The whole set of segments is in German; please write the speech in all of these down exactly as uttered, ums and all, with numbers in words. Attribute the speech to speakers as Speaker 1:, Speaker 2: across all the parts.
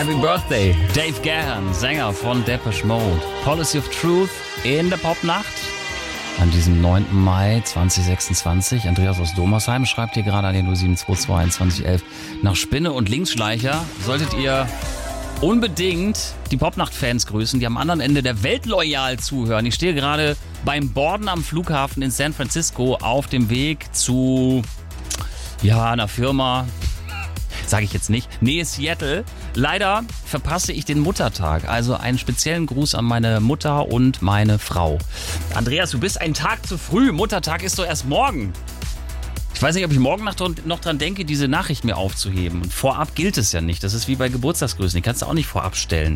Speaker 1: Happy Birthday, Dave Gahan, Sänger von Depeche Mode. Policy of Truth in der Popnacht an diesem neunten Mai zweitausendsechsundzwanzig. Andreas aus Domersheim schreibt hier gerade an den null sieben zwei zwei eins zwanzig elf nach Spinne und Linksschleicher. Solltet ihr unbedingt die Popnacht-Fans grüßen, die am anderen Ende der Welt loyal zuhören. Ich stehe gerade beim Borden am Flughafen in San Francisco auf dem Weg zu, ja, einer Firma, sage ich jetzt nicht, Nähe Seattle. Leider verpasse ich den Muttertag, also einen speziellen Gruß an meine Mutter und meine Frau. Andreas, du bist einen Tag zu früh, Muttertag ist doch erst morgen. Ich weiß nicht, ob ich morgen noch dran denke, diese Nachricht mir aufzuheben. Und vorab gilt es ja nicht. Das ist wie bei Geburtstagsgrüßen. Die kannst du auch nicht vorab stellen.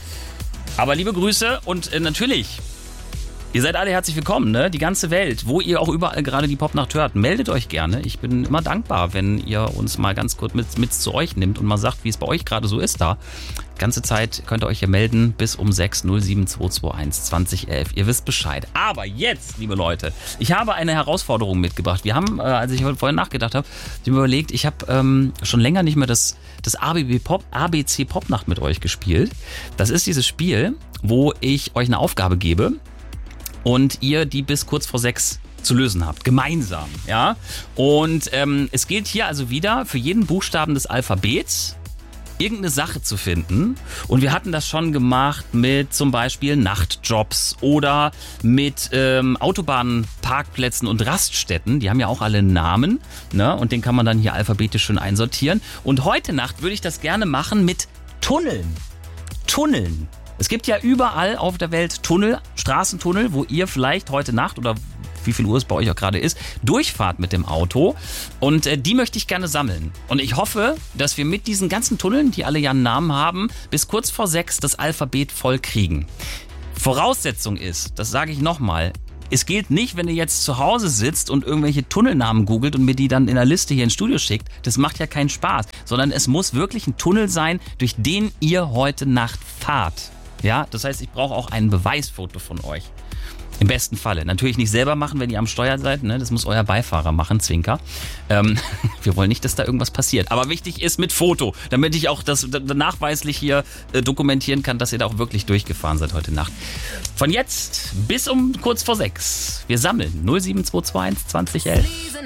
Speaker 1: Aber liebe Grüße und äh, natürlich, ihr seid alle herzlich willkommen, ne? Die ganze Welt, wo ihr auch überall gerade die Popnacht hört. Meldet euch gerne. Ich bin immer dankbar, wenn ihr uns mal ganz kurz mit, mit zu euch nimmt und mal sagt, wie es bei euch gerade so ist da. Ganze Zeit könnt ihr euch hier melden bis um sechs null sieben zwei zwei eins zwanzig elf. Ihr wisst Bescheid. Aber jetzt, liebe Leute, ich habe eine Herausforderung mitgebracht. Wir haben, äh, als ich heute vorhin nachgedacht habe, mir überlegt, ich habe ähm, schon länger nicht mehr das, das A B B Pop, A B C Popnacht mit euch gespielt. Das ist dieses Spiel, wo ich euch eine Aufgabe gebe und ihr die bis kurz vor sechs zu lösen habt. Gemeinsam, ja. Und ähm, es gilt hier also wieder für jeden Buchstaben des Alphabets irgendeine Sache zu finden. Und wir hatten das schon gemacht mit zum Beispiel Nachtjobs oder mit ähm, Autobahnparkplätzen und Raststätten. Die haben ja auch alle einen Namen, ne? Und den kann man dann hier alphabetisch schön einsortieren. Und heute Nacht würde ich das gerne machen mit Tunneln. Tunneln. Es gibt ja überall auf der Welt Tunnel, Straßentunnel, wo ihr vielleicht heute Nacht oder wie viel Uhr es bei euch auch gerade ist, durchfahrt mit dem Auto. Und äh, die möchte ich gerne sammeln. Und ich hoffe, dass wir mit diesen ganzen Tunneln, die alle ja einen Namen haben, bis kurz vor sechs das Alphabet voll kriegen. Voraussetzung ist, das sage ich nochmal, es gilt nicht, wenn ihr jetzt zu Hause sitzt und irgendwelche Tunnelnamen googelt und mir die dann in der Liste hier ins Studio schickt. Das macht ja keinen Spaß. Sondern es muss wirklich ein Tunnel sein, durch den ihr heute Nacht fahrt. Ja, das heißt, ich brauche auch ein Beweisfoto von euch. Im besten Falle. Natürlich nicht selber machen, wenn ihr am Steuer seid. Ne? Das muss euer Beifahrer machen, Zwinker. Ähm, wir wollen nicht, dass da irgendwas passiert. Aber wichtig ist mit Foto, damit ich auch das nachweislich hier äh, dokumentieren kann, dass ihr da auch wirklich durchgefahren seid heute Nacht. Von jetzt bis um kurz vor sechs. Wir sammeln null sieben zwei zwei eins zwanzig elf.